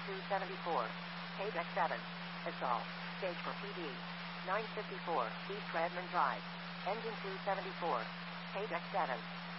274. Paydeck 7. Assault. Stage for PD. 954. East Redmond Drive. Engine 274. Paydeck 7.